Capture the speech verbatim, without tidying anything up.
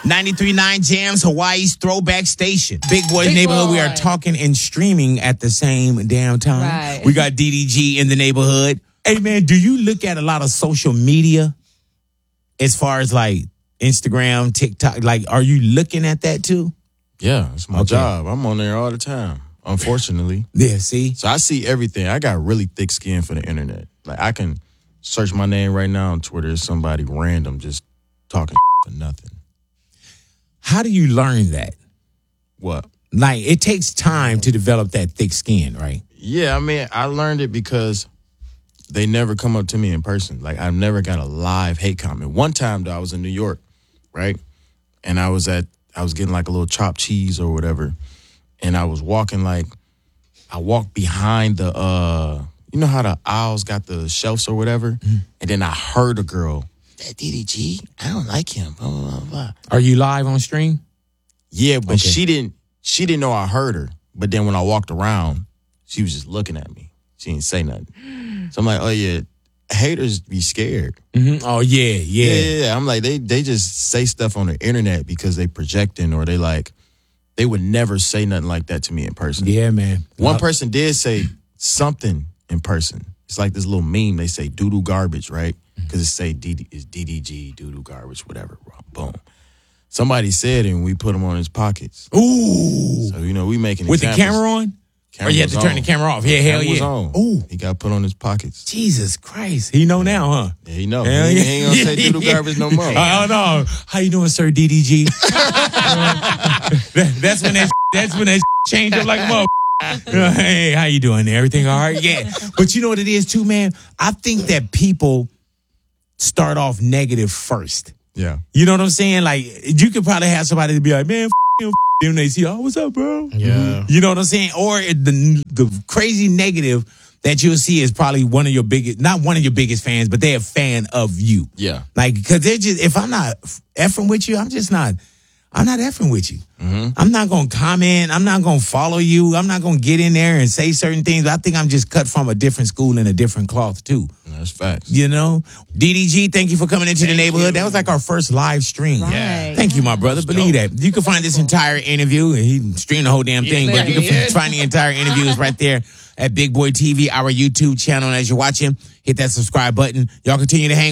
ninety-three point nine Jams, Hawaii's throwback station. Big Boy's Big Neighborhood. Boy. We are talking and streaming at the same damn time. Right. We got D D G in the neighborhood. Hey, man, do you look at a lot of social media as far as like Instagram, TikTok? Like, are you looking at that too? Yeah, it's my Okay. job. I'm on there all the time, unfortunately. Yeah, see? So I see everything. I got really thick skin for the internet. Like, I can search my name right now on Twitter as somebody random just talking for nothing. How do you learn that? What? Like, it takes time to develop that thick skin, right? Yeah, I mean, I learned it because they never come up to me in person. Like, I've never got a live hate comment. One time, though, I was in New York, right? And I was at, I was getting like a little chopped cheese or whatever. And I was walking like, I walked behind the, uh, you know how the aisles got the shelves or whatever? Mm-hmm. And then I heard a girl, that D D G, I don't like him, blah, blah, blah, blah. Are you live on stream? Yeah, but Okay. she didn't, she didn't know I heard her. But then when I walked around, she was just looking at me. She didn't say nothing. So I'm like, oh yeah, haters be scared. Mm-hmm. Oh, yeah, yeah. Yeah, yeah, yeah. I'm like, they they just say stuff on the internet because they projecting or they like, they would never say nothing like that to me in person. Yeah, man. One Uh, person did say something in person. It's like this little meme. They say doo-doo garbage, right? Because it say D D, it's D D G, doo-doo garbage, whatever. Boom. Somebody said it and we put him on his pockets. Ooh. So, you know, we making With the examples. camera on? Camera Or you have to was turn on. the camera off. Yeah, hell Camera was yeah. on. Ooh. He got put on his pockets. Jesus Christ. He know now, huh? Yeah, he know. Hell he, yeah. he ain't gonna say doo-doo garbage no more. Oh, no. How you doing, sir, D D G? That- that's when that that's when that changed up like a mother. Hey, how you doing there? Everything all right? Yeah. But you know what it is too, man? I think that people start off negative first. Yeah. You know what I'm saying? Like, you could probably have somebody to be like, man, f- him, f- him. They see, oh, what's up, bro? Yeah. You know what I'm saying? Or the the crazy negative that you'll see is probably one of your biggest, not one of your biggest fans, but they're a fan of you. Yeah. Like, because they're just, if I'm not effing with you, I'm just not, I'm not effing with you. Mm-hmm. I'm not going to comment. I'm not going to follow you. I'm not going to get in there and say certain things. I think I'm just cut from a different school and a different cloth, too. That's facts. You know? D D G, thank you for coming into the neighborhood. That was like our first live stream. Right. Thank you, my brother. Believe that. You can find this entire interview, and he streamed the whole damn thing, but you can find the entire interviews right there at Big Boy T V, our YouTube channel. And as you're watching, hit that subscribe button. Y'all continue to hang